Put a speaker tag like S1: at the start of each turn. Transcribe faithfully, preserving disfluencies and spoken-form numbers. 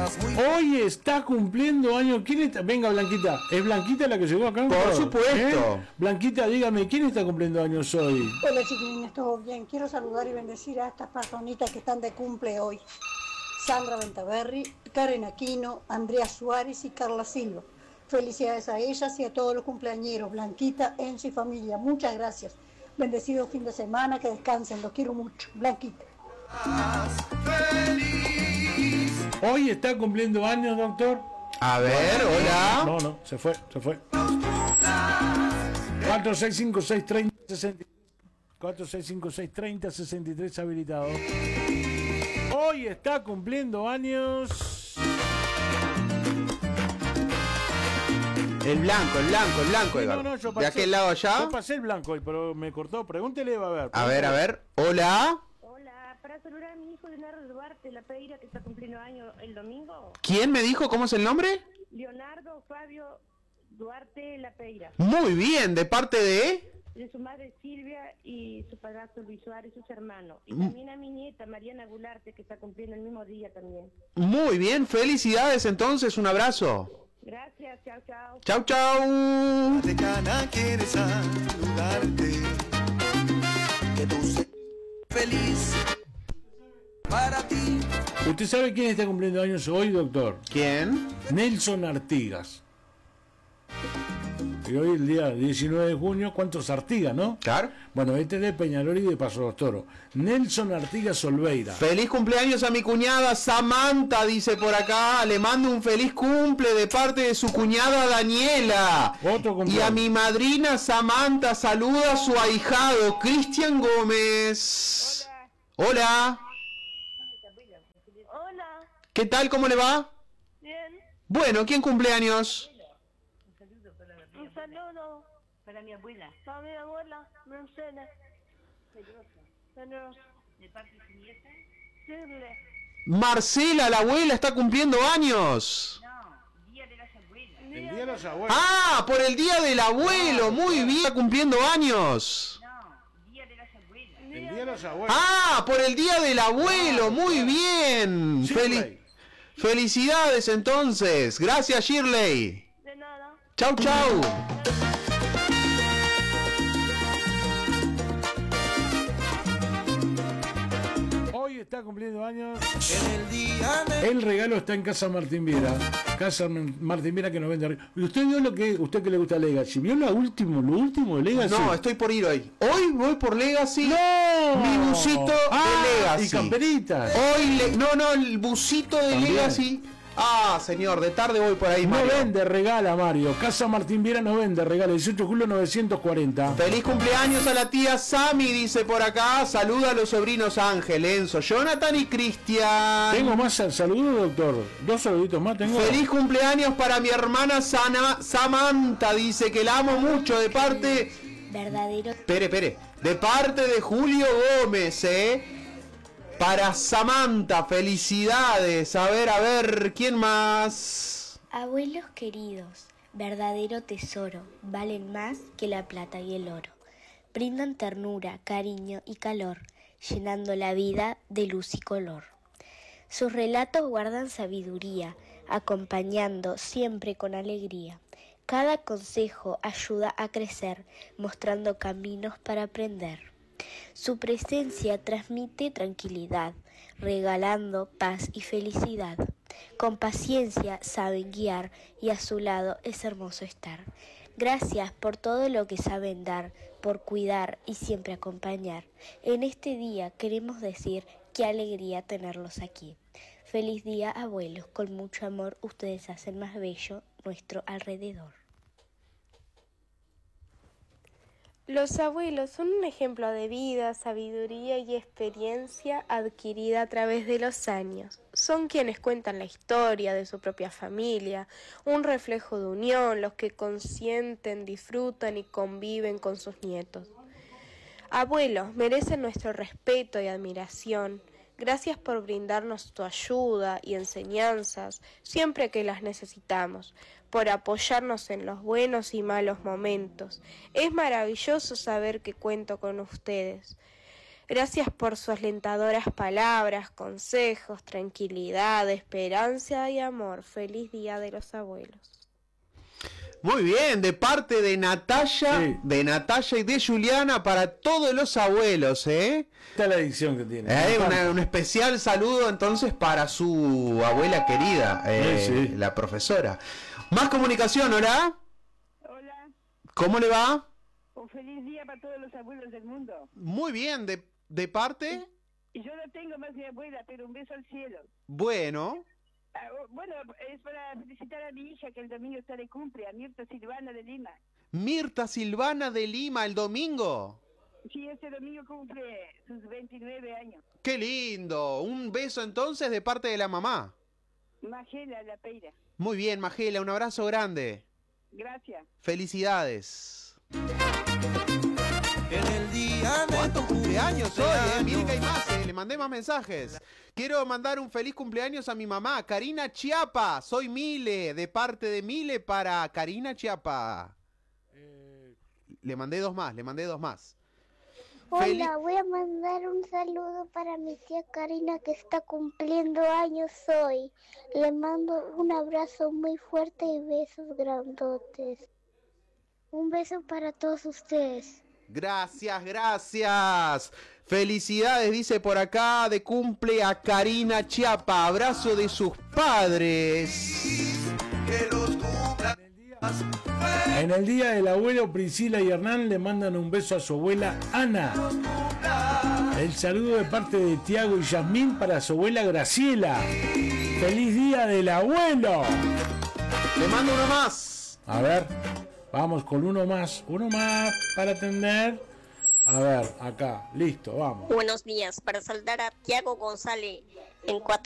S1: Hoy está cumpliendo años. ¿Quién está? Venga, Blanquita. ¿Es Blanquita la que llegó acá?
S2: Por supuesto.
S1: ¿Eh? Blanquita, dígame, ¿quién está cumpliendo años hoy?
S3: Hola chiquilines, ¿todo bien? Quiero saludar y bendecir a estas personitas que están de cumple hoy. Sandra Ventaverri, Karen Aquino, Andrea Suárez y Carla Silva. Felicidades a ellas y a todos los cumpleañeros, Blanquita, Enzo y familia. Muchas gracias. Bendecido fin de semana, que descansen, los quiero mucho. Blanquita.
S1: Hoy está cumpliendo años, doctor.
S2: A ver, hola.
S1: No, no, se fue, se fue. cuatro seis cinco seis tres cero seis tres cuatro seis cinco seis tres cero seis tres habilitado. Hoy está cumpliendo años.
S2: El blanco, el blanco, el blanco,
S1: Sí,
S2: Edgardo.
S1: no, no, yo pasé,
S2: de aquel lado allá.
S1: Yo pasé el blanco hoy, pero me cortó. Pregúntele, va a ver.
S2: A ver, a ver. Hola.
S4: Hola, para saludar a mi hijo Leonardo Duarte, la Peira, que está cumpliendo año el domingo.
S2: ¿Quién me dijo cómo es el nombre?
S4: Leonardo Fabio Duarte La Peira.
S2: Muy bien, ¿de parte de?
S4: De su madre Silvia y su padrastro Luis Suárez y sus hermanos. Y también a mi nieta Mariana Gularte, que está cumpliendo el mismo día también.
S2: Muy bien, felicidades entonces, un abrazo.
S4: Gracias, chao, chao.
S2: Chau, chau.
S5: Decana quiere saludarte, que tú seas feliz para ti.
S1: ¿Usted sabe quién está cumpliendo años hoy, doctor?
S2: ¿Quién?
S1: Nelson Artigas. Y hoy el día diecinueve de junio, ¿cuántos Artigas, no?
S2: Claro.
S1: Bueno, este es de Peñalol y de Paso de los Toros. Nelson Artigas Olveira.
S2: Feliz cumpleaños a mi cuñada Samantha, dice por acá. Le mando un feliz cumple de parte de su cuñada Daniela.
S1: Otro cumpleaños.
S2: Y a mi madrina Samantha saluda a su ahijado Cristian Gómez. Hola.
S4: Hola,
S2: ¿Qué tal? ¿Cómo le va?
S4: bien.
S2: Bueno, ¿quién cumpleaños?
S4: Un saludo para mi abuela. Para mi abuela, Mercedes. Pedrosa. ¿De parte de su nieta? Shirley.
S2: Marcela, la abuela, está cumpliendo años.
S1: El día de los abuelos.
S2: Ah, por el día del abuelo. Muy bien, está cumpliendo años.
S1: El día de los abuelos.
S2: Ah, por el día del abuelo. Muy bien.
S1: Shirley.
S2: Fel- Felicidades entonces. Gracias, Shirley.
S4: De nada.
S2: Chau, chau.
S1: Hoy está cumpliendo años.
S5: En el día de
S1: El regalo está en Casa Martín Viera. Casa Martín Viera que nos vende. ¿Y usted vio lo que usted que le gusta Legacy? ¿Vio lo último, lo último de Legacy?
S2: No, estoy por ir hoy. Hoy voy por Legacy.
S1: ¡No!
S2: Mi busito
S1: Ah,
S2: de Legacy.
S1: Y camperitas.
S2: Hoy le... No, no, el busito de
S1: También.
S2: Legacy. Ah, señor, de tarde voy por ahí,
S1: No
S2: Mario.
S1: vende, regala, Mario. Casa Martín Viera no vende, regala. dieciocho de julio novecientos cuarenta.
S2: Feliz cumpleaños a la tía Sami, dice por acá. Saluda a los sobrinos Ángel, Enzo, Jonathan y Cristian.
S1: Tengo más sal- saludos, doctor. Dos saluditos más tengo.
S2: Feliz cumpleaños para mi hermana Sana, Samantha, dice que la amo mucho de parte...
S6: Verdadero.
S2: Espere, espere. De parte de Julio Gómez, ¿eh? Para Samantha, felicidades. A ver, a ver, ¿quién más?
S6: Abuelos queridos, verdadero tesoro, valen más que la plata y el oro. Brindan ternura, cariño y calor, llenando la vida de luz y color. Sus relatos guardan sabiduría, acompañando siempre con alegría. Cada consejo ayuda a crecer, mostrando caminos para aprender. Su presencia transmite tranquilidad, regalando paz y felicidad. Con paciencia saben guiar y a su lado es hermoso estar. Gracias por todo lo que saben dar, por cuidar y siempre acompañar. En este día queremos decir qué alegría tenerlos aquí. Feliz día, abuelos, con mucho amor ustedes hacen más bello nuestro alrededor.
S7: Los abuelos son un ejemplo de vida, sabiduría y experiencia adquirida a través de los años. Son quienes cuentan la historia de su propia familia, un reflejo de unión, los que consienten, disfrutan y conviven con sus nietos. Abuelos, merecen nuestro respeto y admiración. Gracias por brindarnos tu ayuda y enseñanzas siempre que las necesitamos, por apoyarnos en los buenos y malos momentos. Es maravilloso saber que cuento con ustedes. Gracias por sus alentadoras palabras, consejos, tranquilidad, esperanza y amor. Feliz Día de los Abuelos.
S2: Muy bien, de parte de Natalia,
S1: Sí.
S2: de Natalia y de Juliana para todos los abuelos, ¿eh?
S1: Esta es la edición que tiene.
S2: Eh, una- un especial saludo entonces para su abuela querida, eh,
S1: Sí, sí.
S2: la profesora. Más comunicación, ¿hola?
S4: Hola,
S2: ¿Cómo le va?
S4: un feliz día para todos los abuelos del mundo.
S2: Muy bien, de, de parte.
S4: Y yo no tengo más mi abuela, pero un beso al cielo.
S2: Bueno,
S4: Ah, oh, bueno, es para felicitar a mi hija que el domingo está de cumple, a Mirta Silvana de Lima.
S2: Mirta Silvana de Lima el domingo.
S4: Sí, este domingo cumple sus veintinueve años.
S2: ¡Qué lindo! Un beso entonces de parte de la mamá.
S4: Magela La Peira.
S2: Muy bien, Magela, un abrazo grande.
S4: Gracias.
S2: Felicidades.
S5: En el día de
S2: ¿Cuántos
S5: tu
S2: cumpleaños hoy, eh? Miren que hay
S5: cumpleaños.
S2: más, eh. Le mandé más mensajes. Quiero mandar un feliz cumpleaños a mi mamá, Karina Chiapa. Soy Mile, de parte de Mile para Karina Chiapa. Le mandé dos más, le mandé dos más. Feli-
S8: Hola, voy a mandar un saludo para mi tía Karina que está cumpliendo años hoy. Le mando un abrazo muy fuerte y besos grandotes. Un beso para todos ustedes.
S2: Gracias, gracias. Felicidades, dice por acá, de cumple a Karina Chiapa. Abrazo de sus padres.
S5: Que los cumpla más
S1: En el día del abuelo, Priscila y Hernán le mandan un beso a su abuela Ana. El saludo de parte de Tiago y Yasmín para su abuela Graciela. ¡Feliz Día del Abuelo!
S2: Le mando uno más.
S1: A ver, vamos con uno más. Uno más para atender. A ver, acá, listo, vamos.
S9: Buenos días, para saludar a Tiago González en cuatro.